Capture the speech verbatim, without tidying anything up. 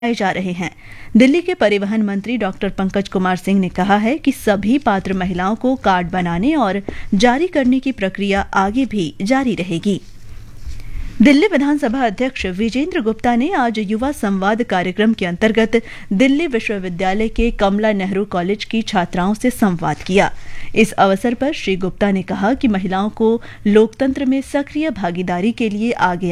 जा रहे हैं। दिल्ली के परिवहन मंत्री डॉक्टर पंकज कुमार सिंह ने कहा है कि सभी पात्र महिलाओं को कार्ड बनाने और जारी करने की प्रक्रिया आगे भी जारी रहेगी। दिल्ली विधानसभा अध्यक्ष विजेंद्र गुप्ता ने आज युवा संवाद कार्यक्रम के अंतर्गत दिल्ली विश्वविद्यालय के कमला नेहरू कॉलेज की छात्राओं से संवाद किया। इस अवसर पर श्री गुप्ता ने कहा कि महिलाओं को लोकतंत्र में सक्रिय भागीदारी के लिए आगे